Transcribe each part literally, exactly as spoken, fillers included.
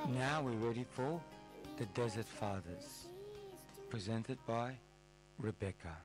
Now we're ready for The Desert Fathers, presented by Rebecca.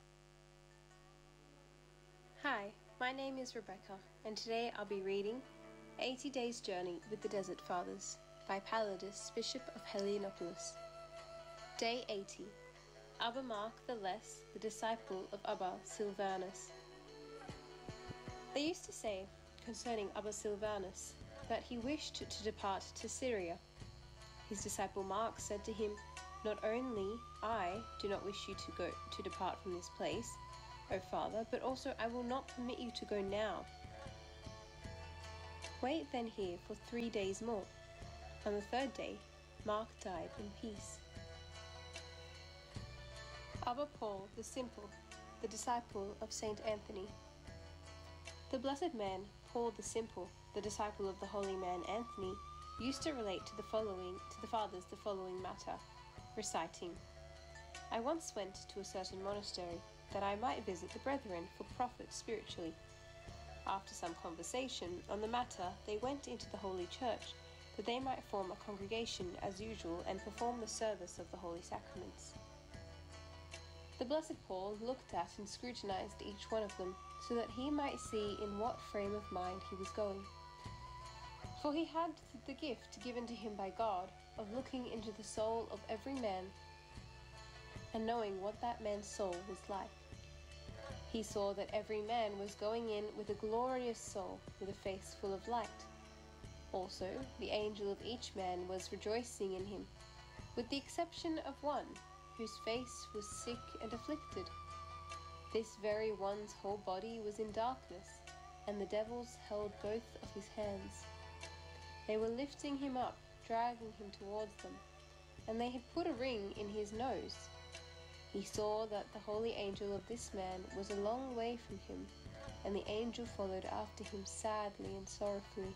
Hi, my name is Rebecca, and today I'll be reading eighty Days Journey with the Desert Fathers by Palladius, Bishop of Heliopolis. Day eighty. Abba Mark the Less, the disciple of Abba Silvanus. They used to say concerning Abba Silvanus that he wished to depart to Syria. His disciple Mark said to him, "Not only I do not wish you to go to depart from this place, O Father, but also I will not permit you to go now. Wait then here for three days more." On the third day, Mark died in peace. Abba Paul the Simple, the disciple of Saint Anthony. The blessed man, Paul the Simple, the disciple of the holy man Anthony, used to relate to the following to the fathers the following matter, reciting, "I once went to a certain monastery, that I might visit the brethren for profit spiritually. After some conversation on the matter, they went into the holy church, that they might form a congregation as usual and perform the service of the holy sacraments. The blessed Paul looked at and scrutinized each one of them, so that he might see in what frame of mind he was going. For he had the gift given to him by God of looking into the soul of every man and knowing what that man's soul was like. He saw that every man was going in with a glorious soul, with a face full of light. Also, the angel of each man was rejoicing in him, with the exception of one, whose face was sick and afflicted. This very one's whole body was in darkness, and the devils held both of his hands. They were lifting him up, dragging him towards them, and they had put a ring in his nose. He saw that the holy angel of this man was a long way from him, and the angel followed after him sadly and sorrowfully.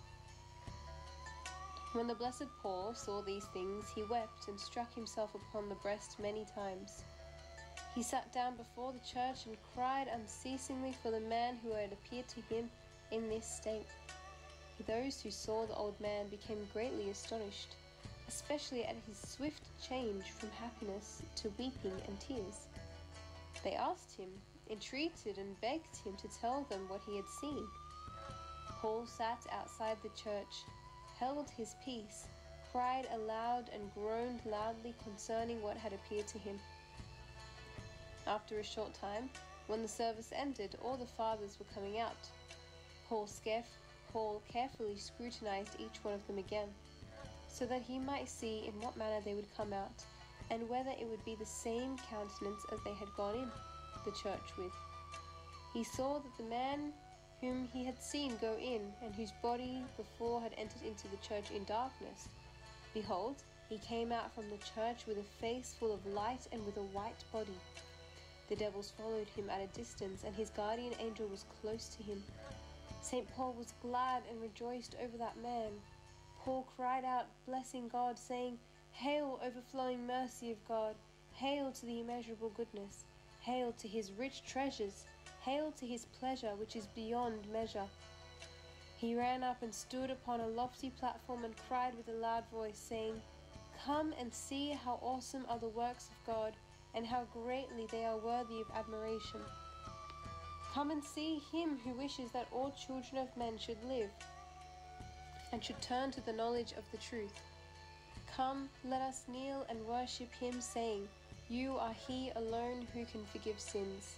When the blessed Paul saw these things, he wept and struck himself upon the breast many times. He sat down before the church and cried unceasingly for the man who had appeared to him in this state. Those who saw the old man became greatly astonished, especially at his swift change from happiness to weeping and tears. They asked him, entreated and begged him to tell them what he had seen. Paul sat outside the church, held his peace, cried aloud and groaned loudly concerning what had appeared to him. After a short time, when the service ended, all the fathers were coming out. Paul, scarf, Paul carefully scrutinized each one of them again, so that he might see in what manner they would come out, and whether it would be the same countenance as they had gone in the church with. He saw that the man whom he had seen go in, and whose body before had entered into the church in darkness, behold, he came out from the church with a face full of light and with a white body. The devils followed him at a distance, and his guardian angel was close to him. Saint Paul was glad and rejoiced over that man. Paul cried out, blessing God, saying, "Hail, overflowing mercy of God! Hail to the immeasurable goodness! Hail to his rich treasures! Hail to his pleasure, which is beyond measure!" He ran up and stood upon a lofty platform and cried with a loud voice, saying, "Come and see how awesome are the works of God, and how greatly they are worthy of admiration. Come and see him who wishes that all children of men should live, and should turn to the knowledge of the truth. Come, let us kneel and worship him, saying, You are he alone who can forgive sins."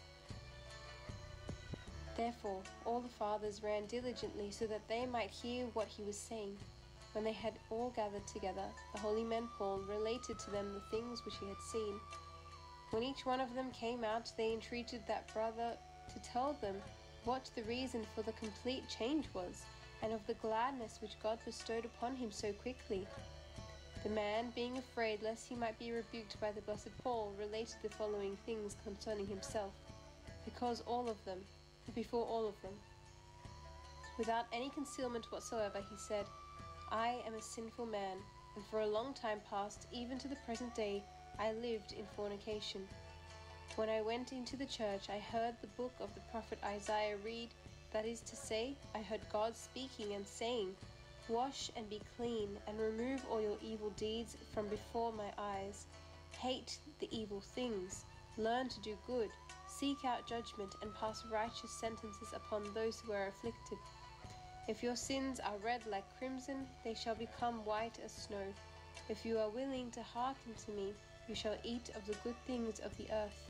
Therefore all the fathers ran diligently, so that they might hear what he was saying. When they had all gathered together, the holy man Paul related to them the things which he had seen. When each one of them came out, they entreated that brother to tell them what the reason for the complete change was, and of the gladness which God bestowed upon him so quickly. The man, being afraid lest he might be rebuked by the blessed Paul, related the following things concerning himself, because all of them, before all of them, without any concealment whatsoever, he said, "I am a sinful man, and for a long time past, even to the present day, I lived in fornication. When I went into the church, I heard the book of the prophet Isaiah read, that is to say, I heard God speaking and saying, Wash and be clean, and remove all your evil deeds from before my eyes. Hate the evil things. Learn to do good. Seek out judgment and pass righteous sentences upon those who are afflicted. If your sins are red like crimson, they shall become white as snow. If you are willing to hearken to me, you shall eat of the good things of the earth.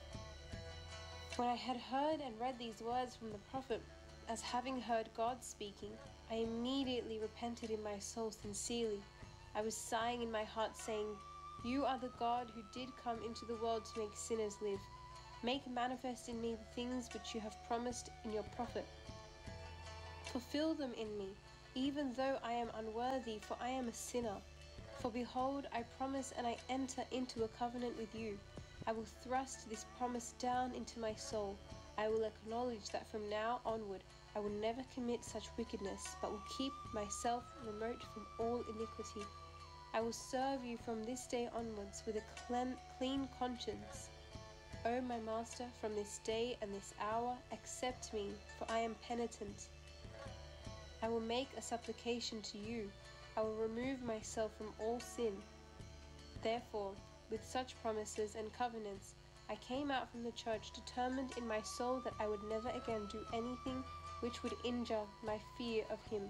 When I had heard and read these words from the prophet, as having heard God speaking, I immediately repented in my soul sincerely. I was sighing in my heart, saying, You are the God who did come into the world to make sinners live. Make manifest in me the things which you have promised in your prophet. Fulfill them in me, even though I am unworthy, for I am a sinner. For behold, I promise and I enter into a covenant with you. I will thrust this promise down into my soul. I will acknowledge that from now onward I will never commit such wickedness, but will keep myself remote from all iniquity. I will serve you from this day onwards with a clean conscience. O my Master, from this day and this hour, accept me, for I am penitent. I will make a supplication to you. I will remove myself from all sin. Therefore, with such promises and covenants, I came out from the church determined in my soul that I would never again do anything which would injure my fear of him.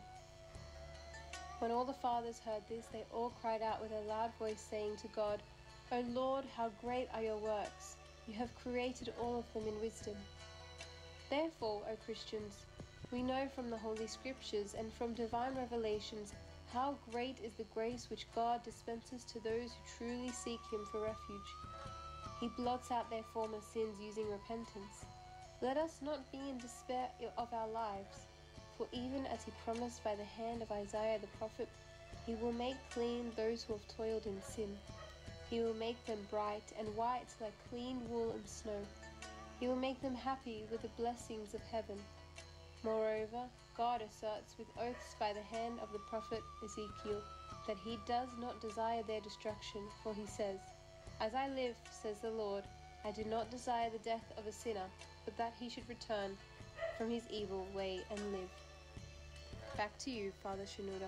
When all the fathers heard this, they all cried out with a loud voice, saying to God, O Lord, how great are your works! You have created all of them in wisdom. Therefore, O Christians, we know from the Holy Scriptures and from divine revelations how great is the grace which God dispenses to those who truly seek him for refuge. He blots out their former sins using repentance. Let us not be in despair of our lives, for even as he promised by the hand of Isaiah the prophet, he will make clean those who have toiled in sin. He will make them bright and white like clean wool and snow. He will make them happy with the blessings of heaven. Moreover, God asserts with oaths by the hand of the prophet Ezekiel that he does not desire their destruction, for he says, As I live, says the Lord, I do not desire the death of a sinner, but that he should return from his evil way and live. Back to you, Father Shenouda.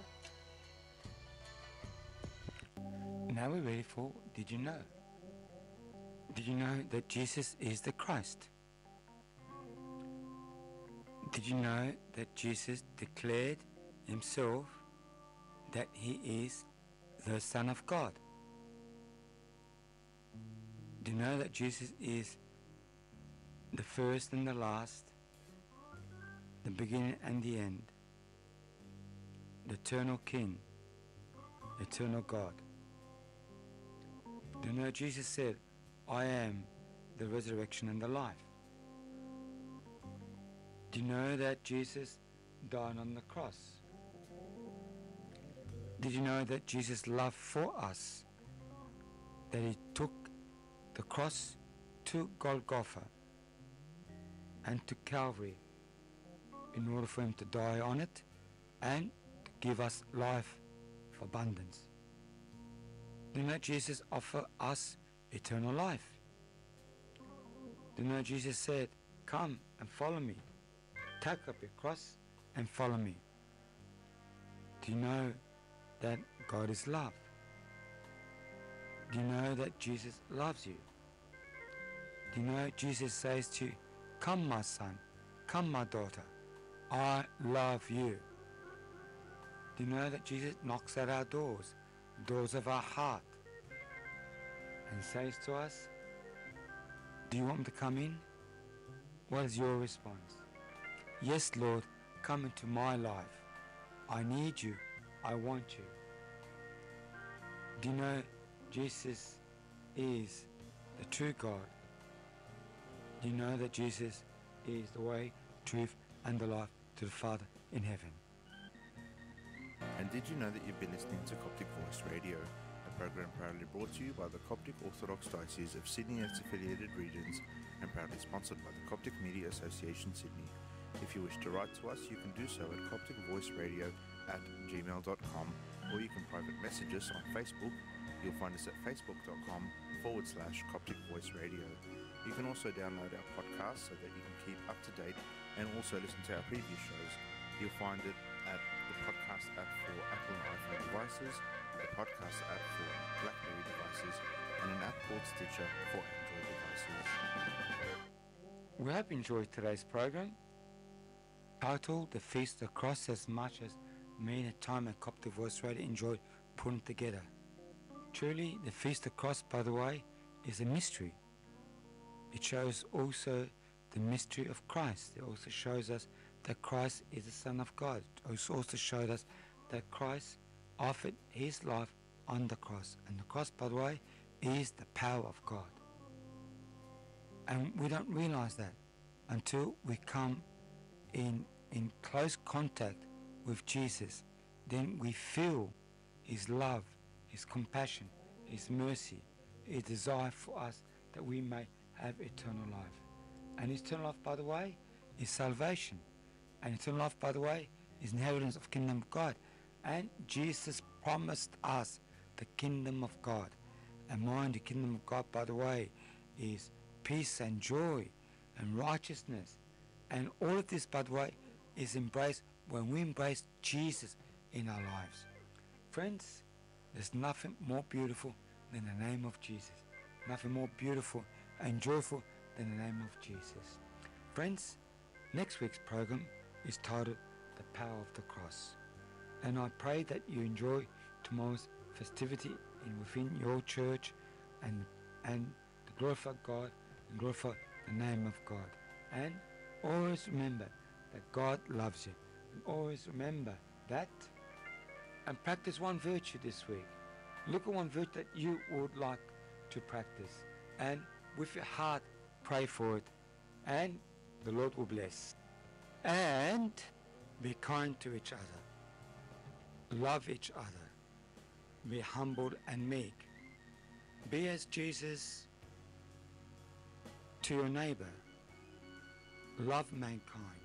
Now we're ready for Did You Know? Did you know that Jesus is the Christ? Did you know that Jesus declared himself that he is the Son of God? Do you know that Jesus is the first and the last, the beginning and the end, the eternal King, eternal God? Do you know Jesus said, I am the resurrection and the life? Do you know that Jesus died on the cross? Did you know that Jesus' love for us, that he took the cross to Golgotha and to Calvary in order for him to die on it and to give us life of abundance? Do you know Jesus offered us eternal life? Do you know Jesus said, come and follow me? Take up your cross and follow me. Do you know that God is love? Do you know that Jesus loves you? Do you know Jesus says to you, come my son, come my daughter, I love you. Do you know that Jesus knocks at our doors, doors of our heart, and says to us, do you want me to come in? What is your response? Yes, Lord, come into my life. I need you. I want you. Do you know Jesus is the true God? Do you know that Jesus is the way, truth, and the life to the Father in heaven? And did you know that you've been listening to Coptic Voice Radio, a program proudly brought to you by the Coptic Orthodox Diocese of Sydney and its affiliated regions, and proudly sponsored by the Coptic Media Association Sydney. If you wish to write to us, you can do so at copticvoiceradio at gmail dot com, or you can private message us on Facebook. You'll find us at facebook.com forward slash Coptic Voice Radio. You can also download our podcast so that you can keep up to date and also listen to our previous shows. You'll find it at the podcast podcast app for Apple and iPhone devices, the podcast app for BlackBerry devices, and an app called Stitcher for Android devices. We hope you enjoyed today's program, titled The Feast of the Cross, as much as me and the time at Coptic Voice Radio enjoyed putting together. Truly, the Feast of the Cross, by the way, is a mystery. It shows also the mystery of Christ. It also shows us that Christ is the Son of God. It also showed us that Christ offered his life on the cross. And the cross, by the way, is the power of God. And we don't realize that until we come in, in close contact with Jesus. Then we feel his love, his compassion, his mercy, his desire for us that we may have eternal life. And eternal life, by the way, is salvation. And eternal life, by the way, is inheritance of kingdom of God. And Jesus promised us the kingdom of God. And mind, the kingdom of God, by the way, is peace and joy and righteousness. And all of this, by the way, is embraced when we embrace Jesus in our lives. Friends, there's nothing more beautiful than the name of Jesus. Nothing more beautiful and joyful than the name of Jesus. Friends, next week's program is titled The Power of the Cross. And I pray that you enjoy tomorrow's festivity in within your church and and to glorify God and glorify the name of God. And always remember that God loves you. And always remember that, and practice one virtue this week. Look at one virtue that you would like to practice, and with your heart pray for it, and the Lord will bless. And be kind to each other. Love each other. Be humble and meek. Be as Jesus to your neighbor. Love mankind.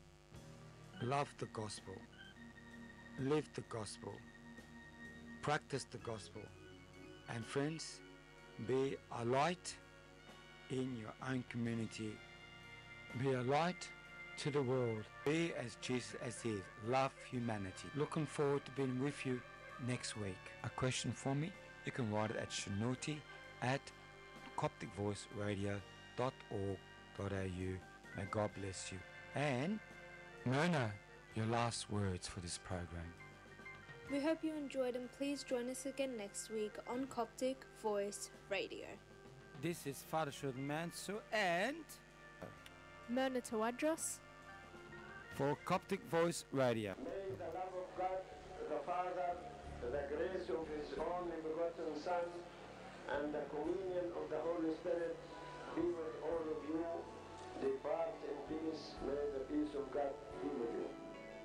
Love the gospel. Live the gospel. Practice the gospel. And friends, be a light in your own community. Be a light to the world. Be as Jesus as he is. Love humanity. Looking forward to being with you next week. A question for me? You can write it at shanuti at coptic voice radio dot org dot a u. May God bless you. And Myrna, your last words for this program. We hope you enjoyed, and please join us again next week on Coptic Voice Radio. This is Father Shurden Manso and Myrna Tawadros for Coptic Voice Radio. May the love of God, the Father, the grace of his only begotten Son, and the communion of the Holy Spirit be with all of you. Depart in peace. May the peace of God be with you.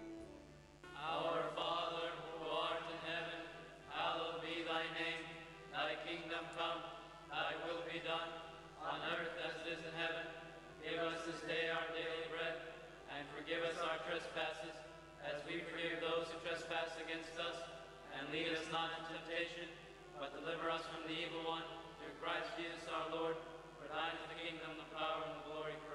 Our Father, who art in heaven, hallowed be thy name. Thy kingdom come, thy will be done, on earth as it is in heaven. Give us this day our daily bread, and forgive us our trespasses, as we forgive those who trespass against us. And lead us not into temptation, but deliver us from the evil one. Through Christ Jesus our Lord, for thine is the kingdom, the power, and the glory